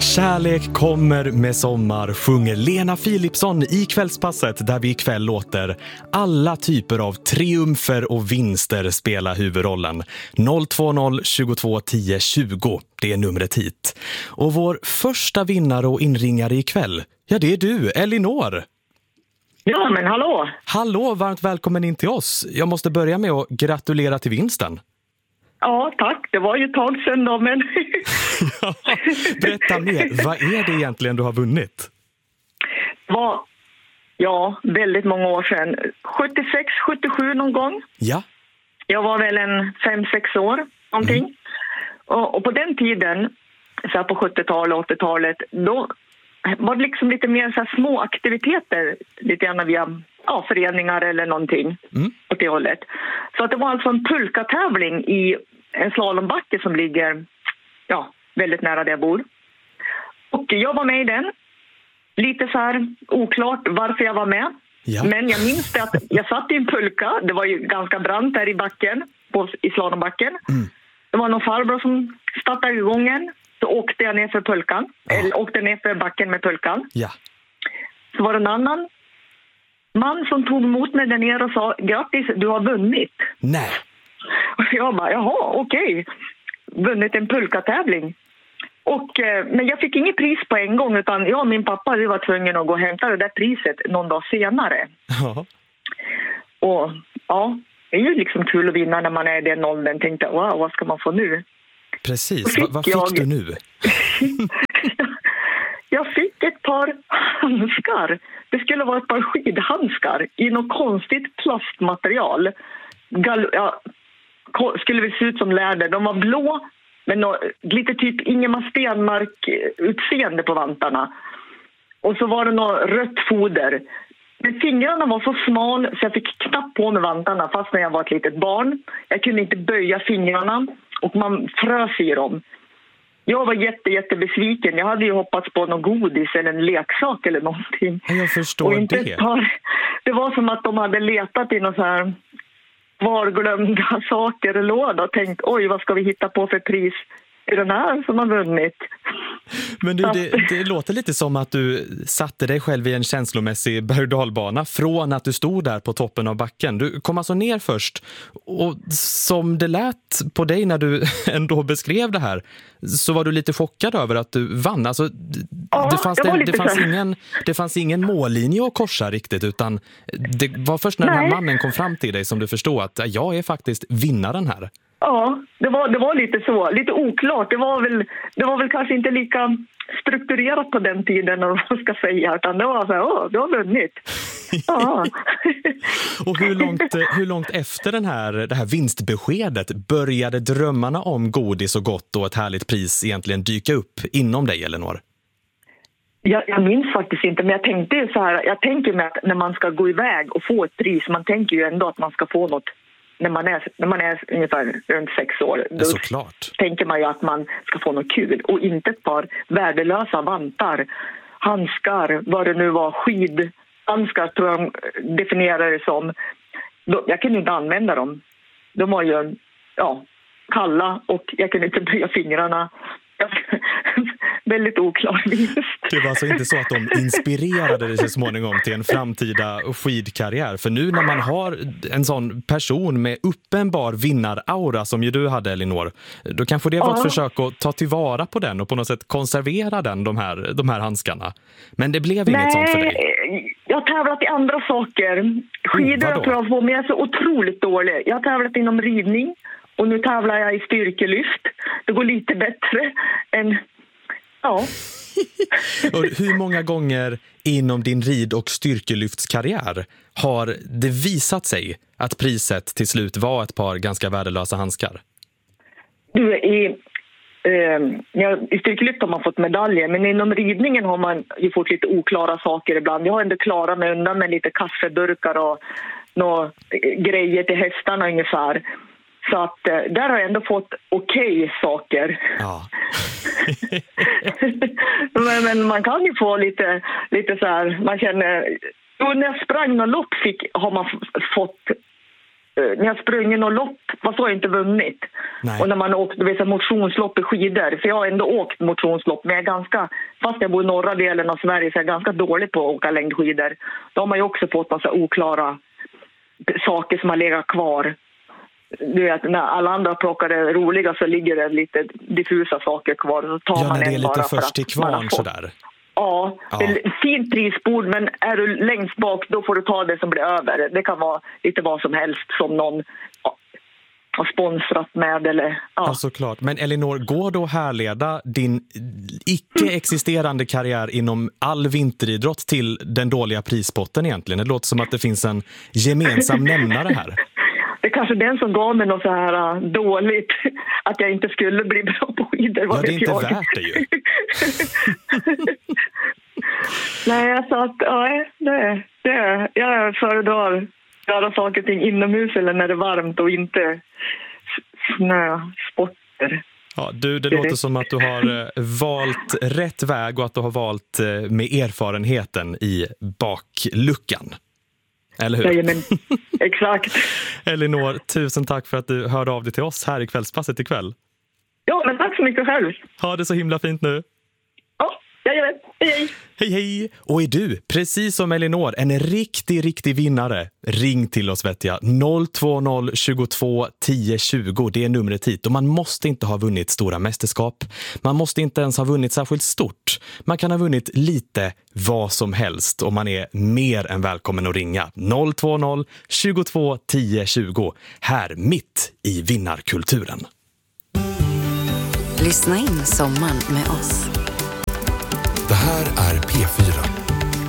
Kärlek kommer med sommar sjunger Lena Philipsson i Kvällspasset, där vi ikväll låter alla typer av triumfer och vinster spela huvudrollen. 020 22 10 20, det är numret hit. Och vår första vinnare och inringare ikväll, ja, det är du, Elinor. Ja, men hallå! Hallå, varmt välkommen in till oss. Jag måste börja med att gratulera till vinsten. Ja, tack. Det var ju ett tag sedan då, men... Ja, berätta mer. Vad är det egentligen du har vunnit? Det var, väldigt många år sedan. 76, 77 någon gång. Ja. Jag var väl en 5-6 år, någonting. Och på den tiden, så här på 70-talet och 80-talet, då var det liksom lite mer så här små aktiviteter, lite grann via föreningar eller någonting åt det hållet. Så att det var alltså en pulkatävling i en slalombacke som ligger väldigt nära där jag bor. Och jag var med i den. Lite så här oklart varför jag var med. Ja. Men jag minns det att jag satt i en pulka. Det var ju ganska brant där i backen, i slalombacken. Det var någon farbror som startade igången. Så åkte jag ner för pulkan. Eller åkte ner för backen med pulkan. Ja. Så var det en annan man som tog emot mig där nere och sa: grattis, du har vunnit. Nej. Och jag bara, jaha, okej. Vunnit en pulkatävling. Men jag fick inget pris på en gång, utan jag och min pappa, vi var tvungna att gå och hämta det där priset någon dag senare. Ja. Och det är ju liksom kul att vinna när man är i den åldern. Tänkte, wow, vad ska man få nu? Precis, vad fick du nu? Jag fick ett par handskar. Det skulle vara ett par skidhandskar i något konstigt plastmaterial. Skulle det se ut som läder. De var blå, men lite typ Ingemar Stenmark-utseende på vantarna. Och så var det något rött foder. Men fingrarna var så smal så jag fick knappt på med vantarna fast när jag var ett litet barn. Jag kunde inte böja fingrarna och man frös i dem. Jag var jättebesviken. Jag hade ju hoppats på någon godis eller en leksak eller någonting. Jag förstår det. Det var som att de hade letat i någon så här varglömda saker i låda och tänkt, oj, vad ska vi hitta på för pris i den här som har vunnit. Men du, det låter lite som att du satte dig själv i en känslomässig berg- och dalbana från att du stod där på toppen av backen. Du kom alltså ner först, och som det lät på dig när du ändå beskrev det här, så var du lite chockad över att du vann. Alltså, det fanns ingen mållinje att korsa riktigt, utan det var först när den här mannen kom fram till dig som du förstod att jag är faktiskt vinnaren här. Ja, det var lite så. Lite oklart. Det var väl kanske inte lika strukturerat på den tiden, om man ska säga. Utan det var så här, du har vunnit. Ja. Och hur långt efter det här vinstbeskedet började drömmarna om godis och gott och ett härligt pris egentligen dyka upp inom dig, Elinor? Jag minns faktiskt inte, men jag tänkte så här. Jag tänker mig att när man ska gå iväg och få ett pris, man tänker ju ändå att man ska få något. När man är ungefär runt 6 år, då tänker man ju att man ska få något kul. Och inte ett par värdelösa vantar, handskar, vad det nu var, skidhandskar tror jag definierar det som. Jag kunde inte använda dem. De var ju kalla och jag kunde inte böja fingrarna. Väldigt oklar vinst. Det var alltså inte så att de inspirerade dig så småningom till en framtida skidkarriär. För nu när man har en sån person med uppenbar vinnaraura som ju du hade, Elinor, då kanske det var ett försök att ta tillvara på den och på något sätt konservera de här handskarna. Men det blev inget sånt för dig. Jag har tävlat i andra saker. Skidor jag tror jag på, men jag är så otroligt dålig. Jag har tävlat inom ridning. Och nu tävlar jag i styrkelyft. Det går lite bättre än... Ja. Och hur många gånger inom din rid- och styrkelyftskarriär har det visat sig att priset till slut var ett par ganska värdelösa handskar? I styrkelyft har man fått medaljer, men inom ridningen har man ju fått lite oklara saker ibland. Jag har ändå klarat mig undan med lite kaffeburkar och några grejer till hästarna ungefär. Så att där har jag ändå fått okej saker. Ja. men man kan ju få lite så här, man känner... Och när jag sprang någon lopp har man fått när jag sprungit något lopp, vad så har jag inte vunnit. Nej. Och när man åkt motionslopp i skidor, för jag har ändå åkt motionslopp, men jag är ganska, fast jag bor i norra delen av Sverige så är jag ganska dålig på att åka längdskidor. Då har man ju också fått massa oklara saker som har legat kvar. Du vet, när alla andra plockar det roliga så ligger det lite diffusa saker kvar. Så tar man när det är lite bara först till kvarn sådär. Ja, det är ett fint prisbord, men är du längst bak då får du ta det som blir över. Det kan vara lite vad som helst som någon har sponsrat med. Eller, ja, såklart. Men Elinor, går då härleda din icke-existerande karriär inom all vinteridrott till den dåliga prispotten egentligen? Det låter som att det finns en gemensam nämnare här. Det är kanske den som gav mig något så här dåligt att jag inte skulle bli bra på skidor. Ja, det är inte värt det ju. Nej, jag sa att jag föredrar göra saker och ting inomhus eller när det är varmt och inte snösporter. Ja, det låter som att du har valt rätt väg och att du har valt med erfarenheten i bakluckan. Eller hur? Ja, men, exakt. Elinor, tusen tack för att du hörde av dig till oss här i Kvällspasset ikväll. Ja, men tack så mycket själv. Ha det så himla fint nu. Ja, jag gör det. Hej, hej. Hej, hej. Och är du, precis som Elinor, en riktig vinnare? Ring till oss, vet jag. 020 22 10 20. Det är numret hit. Och man måste inte ha vunnit stora mästerskap. Man måste inte ens ha vunnit särskilt stort. Man kan ha vunnit lite vad som helst. Och man är mer än välkommen att ringa. 020 22 10 20. Här mitt i vinnarkulturen. Lyssna in sommaren med oss. Det här är P4.